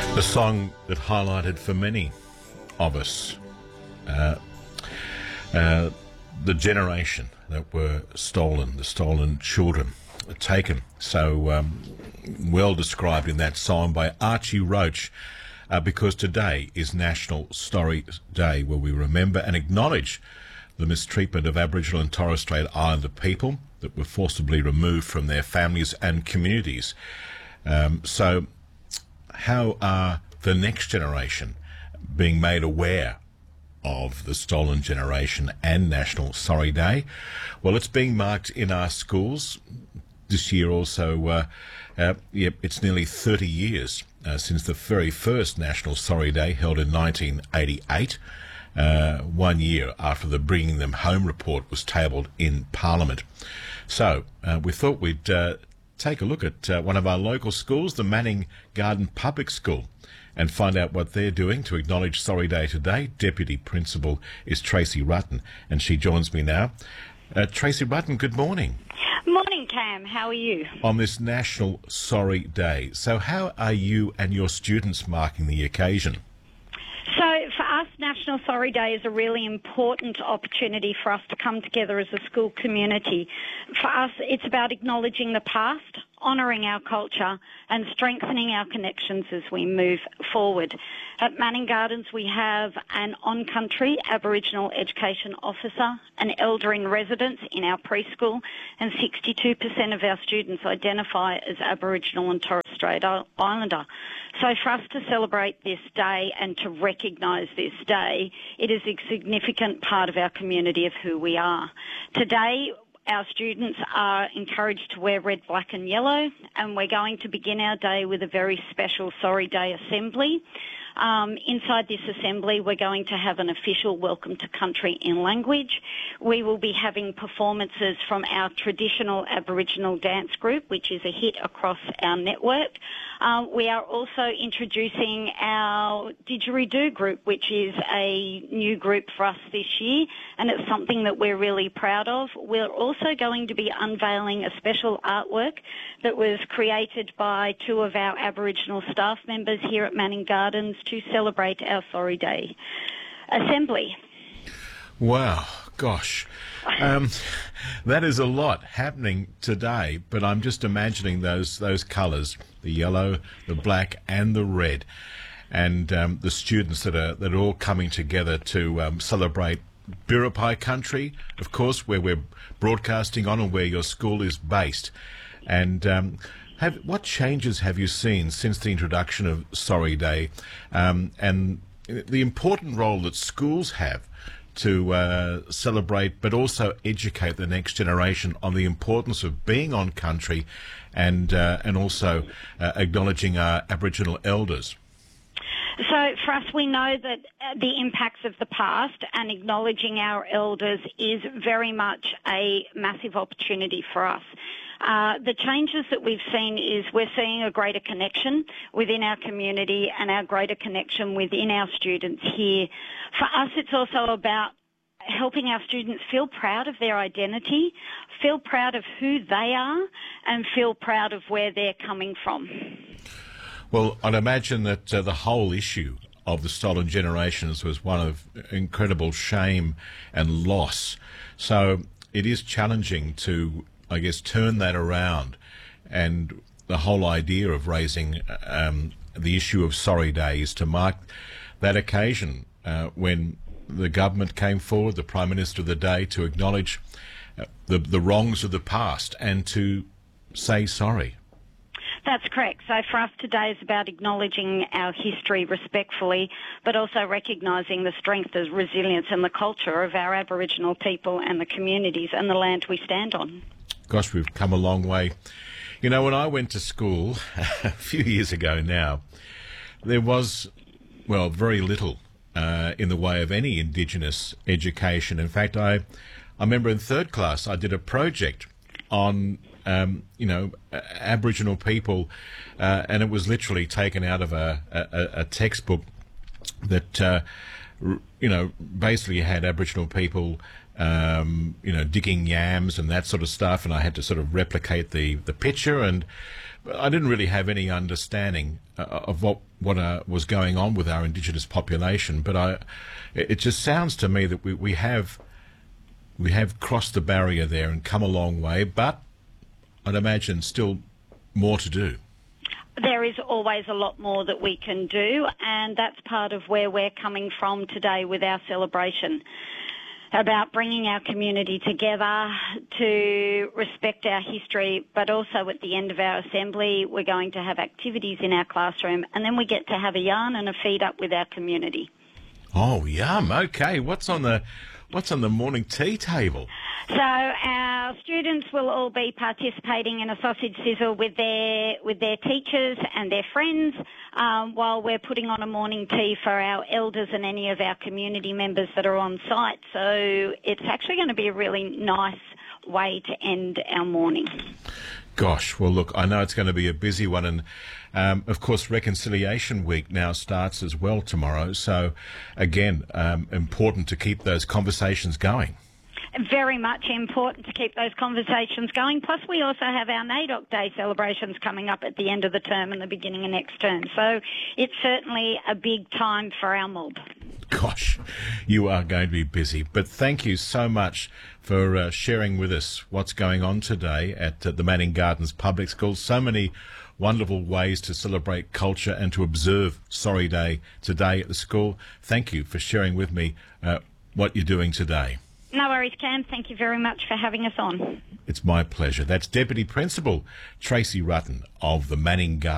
The song that highlighted for many of us the generation that were stolen, the stolen children, taken. So well described in that song by Archie Roach, because today is National Sorry Day, where we remember and acknowledge the mistreatment of Aboriginal and Torres Strait Islander people that were forcibly removed from their families and communities. So how are the next generation being made aware of the stolen generation and National Sorry Day? Well, it's being marked in our schools this year also. It's nearly 30 years since the very first National Sorry Day, held in 1988, 1 year after the Bringing Them Home report was tabled in Parliament. So we thought we'd take a look at one of our local schools, the Manning Garden Public School, and find out what they're doing to acknowledge Sorry Day today. Deputy Principal is Tracy Rutten, and she joins me now. Tracy Rutten, good morning. Morning, Cam. How are you? On this National Sorry Day. So how are you and your students marking the occasion? So for us, National Sorry Day is a really important opportunity for us to come together as a school community. For us, it's about acknowledging the past, honouring our culture and strengthening our connections as we move forward. At Manning Gardens, we have an on-country Aboriginal education officer, an elder in residence in our preschool, and 62% of our students identify as Aboriginal and Torres Strait Islander. So for us to celebrate this day and to recognise this day, it is a significant part of our community of who we are. Today, our students are encouraged to wear red, black and yellow, and we're going to begin our day with a very special Sorry Day assembly. Inside this assembly, we're going to have an official welcome to country in language. We will be having performances from our traditional Aboriginal dance group, which is a hit across our network. We are also introducing our Didgeridoo group, which is a new group for us this year, and it's something that we're really proud of. We're also going to be unveiling a special artwork that was created by two of our Aboriginal staff members here at Manning Gardens to celebrate our Sorry Day assembly. Wow, gosh. That is a lot happening today, but I'm just imagining those colours, the yellow, the black and the red, and the students that are all coming together to celebrate Biripi country, of course, where we're broadcasting on and where your school is based. And what changes have you seen since the introduction of Sorry Day, and the important role that schools have to celebrate but also educate the next generation on the importance of being on country and also acknowledging our Aboriginal elders? So for us, we know that the impacts of the past and acknowledging our elders is very much a massive opportunity for us. The changes that we've seen is we're seeing a greater connection within our community and our greater connection within our students here. For us, it's also about helping our students feel proud of their identity, feel proud of who they are, and feel proud of where they're coming from. Well, I'd imagine that the whole issue of the stolen generations was one of incredible shame and loss. So it is challenging to, I guess, turn that around, and the whole idea of raising the issue of Sorry Day is to mark that occasion when the government came forward, the Prime Minister of the day, to acknowledge the wrongs of the past and to say sorry. That's correct. So for us today is about acknowledging our history respectfully, but also recognising the strength, the resilience and the culture of our Aboriginal people and the communities and the land we stand on. Gosh, we've come a long way. You know, when I went to school a few years ago now, there was, well, very little in the way of any Indigenous education. In fact, I remember in third class I did a project on Aboriginal people, and it was literally taken out of a textbook that basically had Aboriginal people digging yams and that sort of stuff, and I had to sort of replicate the picture, and I didn't really have any understanding of what was going on with our Indigenous population, but it just sounds to me that we have crossed the barrier there and come a long way, but I'd imagine still more to do. There is always a lot more that we can do, and that's part of where we're coming from today with our celebration, about bringing our community together to respect our history, but also at the end of our assembly we're going to have activities in our classroom, and then we get to have a yarn and a feed up with our community. Oh, yum. Okay, what's on the morning tea table? So our students will all be participating in a sausage sizzle with their teachers and their friends, while we're putting on a morning tea for our elders and any of our community members that are on site. So it's actually going to be a really nice way to end our morning. Gosh, well, look, I know it's going to be a busy one, and of course, Reconciliation Week now starts as well tomorrow. So, again, important to keep those conversations going. Very much important to keep those conversations going. Plus, we also have our NAIDOC Day celebrations coming up at the end of the term and the beginning of next term. So it's certainly a big time for our mob. Gosh, you are going to be busy. But thank you so much for sharing with us what's going on today at the Manning Gardens Public School. So many wonderful ways to celebrate culture and to observe Sorry Day today at the school. Thank you for sharing with me what you're doing today. No worries, Cam. Thank you very much for having us on. It's my pleasure. That's Deputy Principal Tracy Rutten of the Manning Gardens.